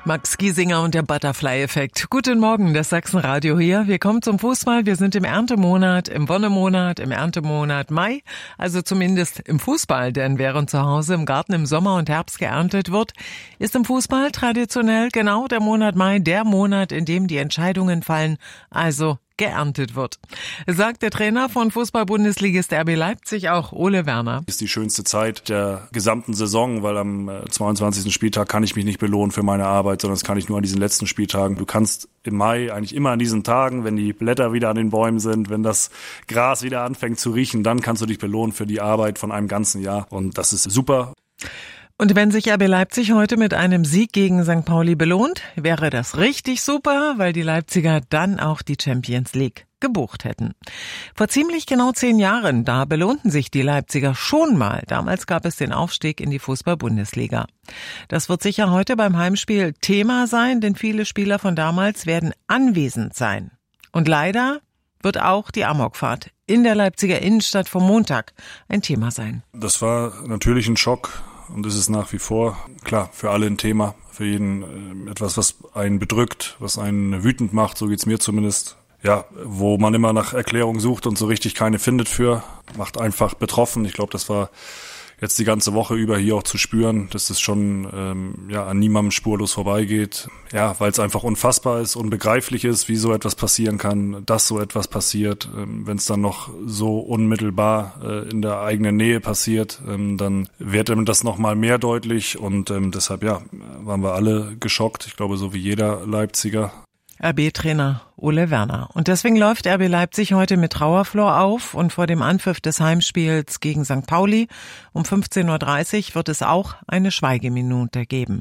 Max Giesinger und der Butterfly-Effekt. Guten Morgen, das Sachsenradio hier. Wir kommen zum Fußball. Wir sind im Erntemonat, im Wonnemonat, im Erntemonat Mai. Also zumindest im Fußball, denn während zu Hause im Garten im Sommer und Herbst geerntet wird, ist im Fußball traditionell genau der Monat Mai der Monat, in dem die Entscheidungen fallen, also geerntet wird. Sagt der Trainer von Fußball-Bundesligist RB Leipzig, auch Ole Werner. Ist die schönste Zeit der gesamten Saison, weil am 22. Spieltag kann ich mich nicht belohnen für meine Arbeit, sondern das kann ich nur an diesen letzten Spieltagen. Du kannst im Mai eigentlich immer an diesen Tagen, wenn die Blätter wieder an den Bäumen sind, wenn das Gras wieder anfängt zu riechen, dann kannst du dich belohnen für die Arbeit von einem ganzen Jahr. Und das ist super. Und wenn sich RB Leipzig heute mit einem Sieg gegen St. Pauli belohnt, wäre das richtig super, weil die Leipziger dann auch die Champions League gebucht hätten. Vor ziemlich genau 10 Jahren, da belohnten sich die Leipziger schon mal. Damals gab es den Aufstieg in die Fußball-Bundesliga. Das wird sicher heute beim Heimspiel Thema sein, denn viele Spieler von damals werden anwesend sein. Und leider wird auch die Amokfahrt in der Leipziger Innenstadt vom Montag ein Thema sein. Das war natürlich ein Schock. Und es ist nach wie vor, klar, für alle ein Thema, für jeden etwas, was einen bedrückt, was einen wütend macht, so geht's mir zumindest. Ja, wo man immer nach Erklärung sucht und so richtig keine findet für, macht einfach betroffen. Ich glaube, das war jetzt die ganze Woche über hier auch zu spüren, dass es schon an niemandem spurlos vorbeigeht. Ja, weil es einfach unfassbar ist, unbegreiflich ist, wie so etwas passieren kann, dass so etwas passiert. Wenn es dann noch so unmittelbar in der eigenen Nähe passiert, dann wird einem das noch mal mehr deutlich. Und deshalb waren wir alle geschockt. Ich glaube, so wie jeder Leipziger. RB-Trainer Ole Werner. Und deswegen läuft RB Leipzig heute mit Trauerflor auf und vor dem Anpfiff des Heimspiels gegen St. Pauli um 15.30 Uhr wird es auch eine Schweigeminute geben.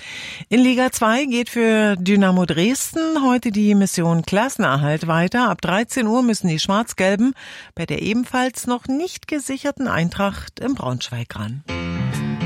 In Liga 2 geht für Dynamo Dresden heute die Mission Klassenerhalt weiter. Ab 13 Uhr müssen die Schwarz-Gelben bei der ebenfalls noch nicht gesicherten Eintracht in Braunschweig ran.